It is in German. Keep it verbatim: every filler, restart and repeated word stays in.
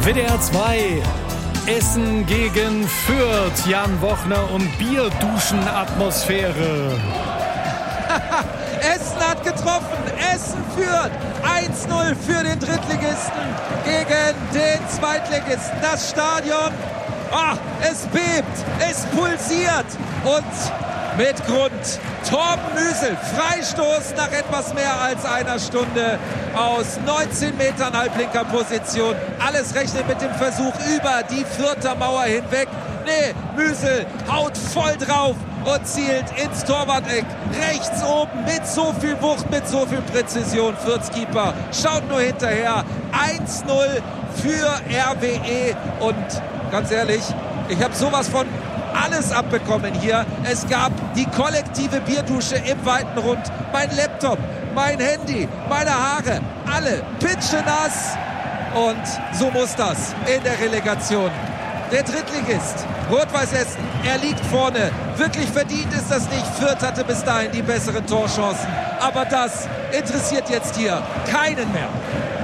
W D R zwei, Essen gegen Fürth, Jan Wochner und Bierduschen-Atmosphäre. Essen hat getroffen, Essen führt eins null für den Drittligisten gegen den Zweitligisten. Das Stadion, oh, es bebt, es pulsiert und mit Grund. Torben Müsel, Freistoß nach etwas mehr als einer Stunde aus neunzehn Metern halblinker Position. Alles rechnet mit dem Versuch über die Fürther Mauer hinweg. Nee, Müsel haut voll drauf und zielt ins Torwart-Eck. Rechts oben mit so viel Wucht, mit so viel Präzision. Fürths Keeper schaut nur hinterher. eins null für R W E. Und ganz ehrlich, ich habe sowas von alles abbekommen hier. Es gab die kollektive Bierdusche im weiten Rund. Mein Laptop, mein Handy, meine Haare, alle pitschenass. Und so muss das in der Relegation. Der Drittligist, Rot-Weiß Essen, er liegt vorne. Wirklich verdient ist das nicht. Fürth hatte bis dahin die besseren Torchancen. Aber das interessiert jetzt hier keinen mehr.